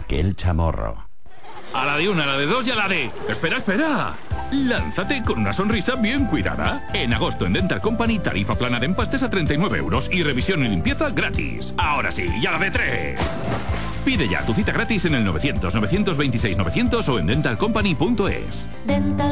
aquel chamorro. A la de una, a la de dos y a la de... ¡Espera! Lánzate con una sonrisa bien cuidada. En agosto en Dental Company, tarifa plana de empastes a 39 euros y revisión y limpieza gratis. Ahora sí, y a la de tres. Pide ya tu cita gratis en el 900 926 900 o en dentalcompany.es.